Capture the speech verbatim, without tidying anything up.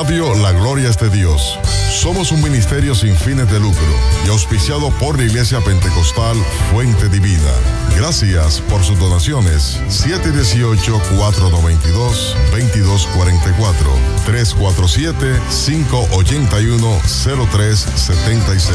Radio La Gloria es de Dios. Somos un ministerio sin fines de lucro y auspiciado por la Iglesia Pentecostal Fuente Divina. Gracias por sus donaciones. siete uno ocho, cuatro nueve dos, dos dos cuatro cuatro, tres cuatro siete, cinco ocho uno, cero tres siete seis.